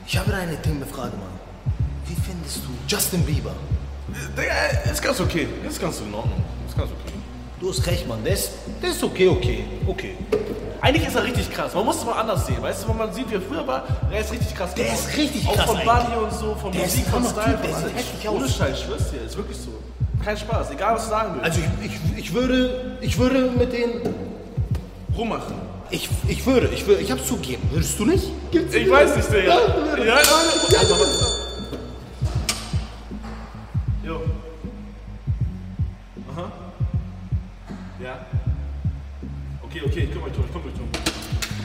Ich habe eine intimme Frage, Mann. Wie findest du Justin Bieber? Digga, ist ganz okay. Ist ganz in Ordnung. Ist ganz okay. Du hast recht, Mann. Der ist okay. Eigentlich ist er richtig krass. Man muss es mal anders sehen. Weißt du, wenn man sieht, wie er früher war, der ist richtig krass. Der ist richtig krass. Auch von Body und so, von Der Musik, ist von Hammer Style, Typ, der von sieht alles. heftig aus. Ohne Scheiß, ich schwör's dir, ist wirklich so. Kein Spaß, egal was du sagen willst. Also ich würde mit denen rummachen. Ich hab's zugegeben. Würdest du nicht? Ich weiß nicht, Digga. Ja, Also,